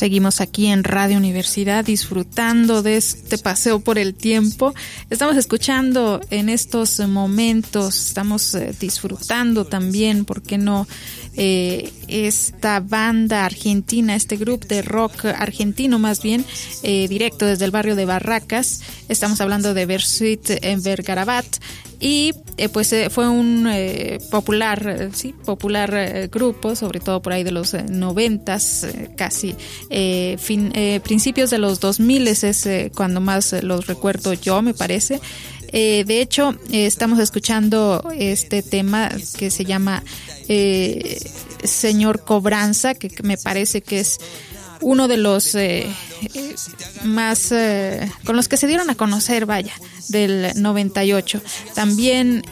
Seguimos aquí en Radio Universidad disfrutando de este paseo por el tiempo. Estamos escuchando en estos momentos, estamos disfrutando también, ¿por qué no? Esta banda argentina, este grupo de rock argentino más bien, directo desde el barrio de Barracas. Estamos hablando de Versuit en Vergarabat. Y fue un popular grupo, sobre todo por ahí de los 90s, casi principios de los 2000 es cuando más los recuerdo yo, me parece. De hecho, estamos escuchando este tema que se llama Señor Cobranza, que me parece que es uno de los más con los que se dieron a conocer, del 98. También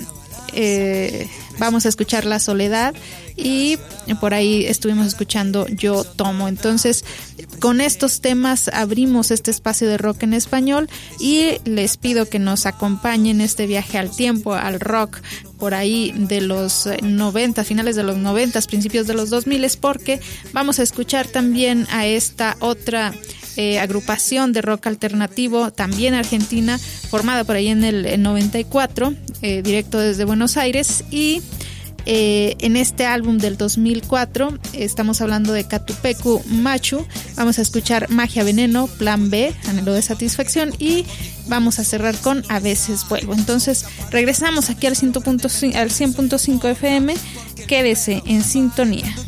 vamos a escuchar La Soledad y por ahí estuvimos escuchando Yo Tomo. Entonces, con estos temas abrimos este espacio de rock en español y les pido que nos acompañen este viaje al tiempo, al rock, por ahí de los 90, finales de los 90, principios de los 2000, porque vamos a escuchar también a esta otra agrupación de rock alternativo, también argentina, formada por ahí en el 94, directo desde Buenos Aires, y en este álbum del 2004 estamos hablando de Catupecu Machu. Vamos a escuchar Magia Veneno, Plan B, Anhelo de Satisfacción, y vamos a cerrar con A Veces Vuelvo. Entonces regresamos aquí al 100.5 FM. Quédese en sintonía.